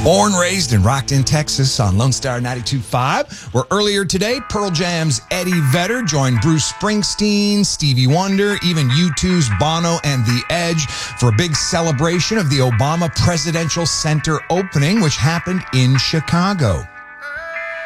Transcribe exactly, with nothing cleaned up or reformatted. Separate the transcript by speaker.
Speaker 1: Born, raised, and rocked in Texas on Lone Star ninety-two point five, where earlier today, Pearl Jam's Eddie Vedder joined Bruce Springsteen, Stevie Wonder, even U two's Bono and The Edge for a big celebration of the Obama Presidential Center opening, which happened in Chicago.